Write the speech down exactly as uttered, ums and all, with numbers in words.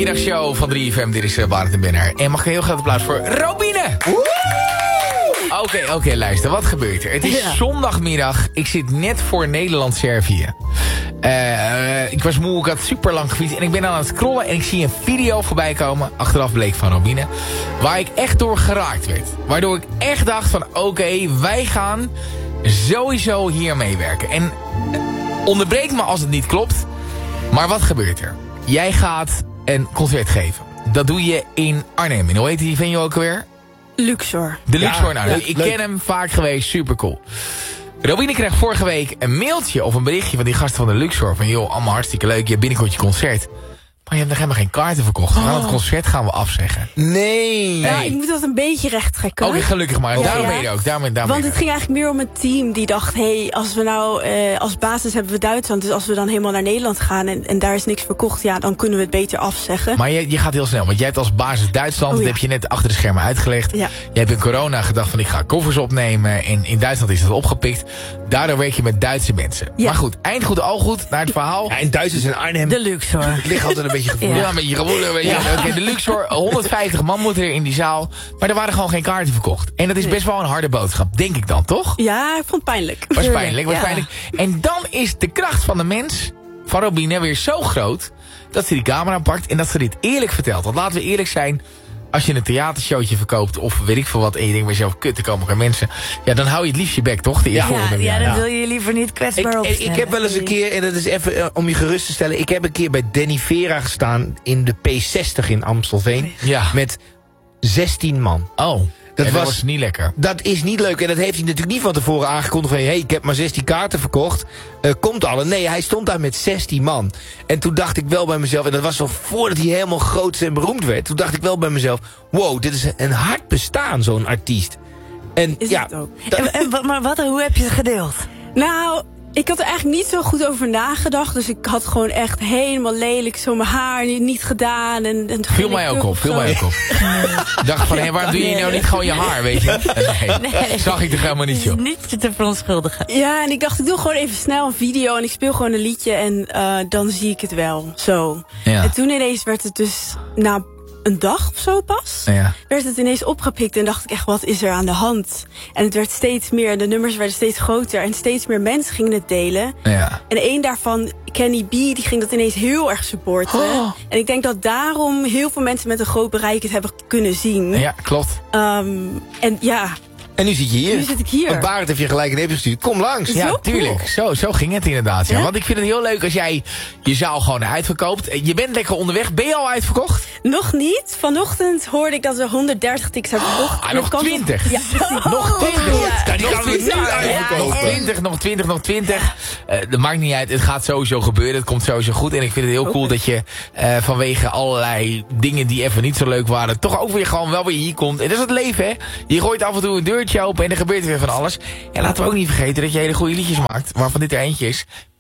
middagshow van drie F M. Dit is uh, Barend en Benner. En mag ik een heel groot applaus voor Robine. Oké, oké, okay, okay, luister. Wat gebeurt er? Het is ja. zondagmiddag. Ik zit net voor Nederland-Servië. Uh, ik was moe, ik had super lang gefietst. En ik ben aan het scrollen en ik zie een video voorbij komen. Achteraf bleek van Robine. Waar ik echt door geraakt werd. Waardoor ik echt dacht van oké, okay, wij gaan sowieso hier meewerken. En uh, onderbreek me als het niet klopt. Maar wat gebeurt er? Jij gaat een concert geven. Dat doe je in Arnhem. En hoe heet die venue ook alweer? Luxor. De Luxor. Ja, nou, leuk, ik leuk. ken hem, vaak geweest, super cool. Robine kreeg vorige week een mailtje of een berichtje van die gasten van de Luxor. Van joh, allemaal hartstikke leuk, je hebt binnenkort je concert. Maar je hebt nog helemaal geen kaarten verkocht. We gaan het concert gaan we afzeggen. Nee. Ja, nee. ik moet dat een beetje recht trekken. Oké, gelukkig maar. Ja, daarom ja. ben je ook. Daarom, daarom Want het ging eigenlijk meer om een team die dacht... hé, hey, als we nou eh, als basis hebben we Duitsland... dus als we dan helemaal naar Nederland gaan en, en daar is niks verkocht... ja, dan kunnen we het beter afzeggen. Maar je, je gaat heel snel, want jij hebt als basis Duitsland... Oh, ja. dat heb je net achter de schermen uitgelegd. Ja. Je hebt in corona gedacht van ik ga koffers opnemen... en in Duitsland is dat opgepikt. Daardoor werk je met Duitse mensen. Ja. Maar goed, eind goed, al goed, naar het verhaal. Ja, in Duitsers en Arnhem. De Luxor. Het ligt altijd een beetje gevoelig. Ja, een beetje gewonnen. Ja. Okay, de Luxor, honderdvijftig man moeten er in die zaal. Maar er waren gewoon geen kaarten verkocht. En dat is best wel een harde boodschap, denk ik dan, toch? Ja, ik vond het pijnlijk. Was pijnlijk, was Ja. pijnlijk. En dan is de kracht van de mens, van Robine, weer zo groot... dat ze die camera pakt en dat ze dit eerlijk vertelt. Want laten we eerlijk zijn... als je een theatershowtje verkoopt of weet ik veel wat... en je denkt bij jezelf, kut, er komen geen mensen... ja, dan hou je het liefst je bek, toch? De Ja, volgende ja, jaar. dan wil je liever niet kwetsbaar Ik, ik, opstellen. ik heb wel eens een keer, en dat is even uh, om je gerust te stellen... ik heb een keer bij Danny Vera gestaan in de P zestig in Amstelveen... Ja. met zestien man. Oh, Dat en dat was- was niet lekker. Dat is niet leuk en dat heeft hij natuurlijk niet van tevoren aangekondigd... van, hey, ik heb maar zestien kaarten verkocht, uh, komt alle. Nee, hij stond daar met zestien man. En toen dacht ik wel bij mezelf, en dat was nog voordat hij helemaal groot en beroemd werd... toen dacht ik wel bij mezelf, wow, dit is een hard bestaan, zo'n artiest. En Is ja, het ook. dat- En, en, wat- maar wat, hoe heb je het gedeeld? Nou, ik had er eigenlijk niet zo goed over nagedacht. Dus ik had gewoon echt helemaal lelijk zo mijn haar niet, niet gedaan. En, en Viel mij ook op, viel mij ook op. Ik dacht van, hé, waarom doe je nou niet gewoon je haar, weet je? Nee, Nee. zag ik toch helemaal niet, joh. Niet te verontschuldigen. Ja, en ik dacht, ik doe gewoon even snel een video en ik speel gewoon een liedje en uh, dan zie ik het wel. Zo. Ja. En toen ineens werd het dus na een dag of zo pas, Ja. werd het ineens opgepikt en dacht ik echt, wat is er aan de hand? En het werd steeds meer, de nummers werden steeds groter en steeds meer mensen gingen het delen. Ja. En één daarvan, Kenny B, die ging dat ineens heel erg supporten. Oh. En ik denk dat daarom heel veel mensen met een groot bereik het hebben kunnen zien. Ja, klopt. Um, en ja, en nu zit je hier. Nu zit ik hier. Want Barend heeft je gelijk een app gestuurd. Kom langs. Zo Ja, cool. tuurlijk. Zo, zo ging het inderdaad. Ja. Ja? Want ik vind het heel leuk als jij je zaal gewoon uitverkoopt. Je bent lekker onderweg. Ben je al uitverkocht? nog niet. Vanochtend hoorde ik dat we honderddertig tickets hebben verkocht. Ah, En nog dat kan twintig. Ja. Nog twintig. Ja, die Nog gaan we nu twintig. uitverkopen. Nog twintig, nog twintig, nog twintig. Uh, dat maakt niet uit. Het gaat sowieso gebeuren. Het komt sowieso goed. En ik vind het heel cool dat je uh, vanwege allerlei dingen die even niet zo leuk waren... toch ook weer gewoon wel weer hier komt. En dat is het leven, hè. Je gooit af en toe een deurtje open en er gebeurt weer van alles. En laten we ook niet vergeten dat je hele goede liedjes maakt. Waarvan dit er eentje is.